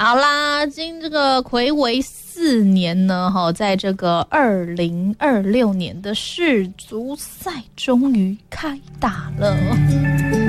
好啦，这个睽违4年呢，在这个2026年的世足赛终于开打了。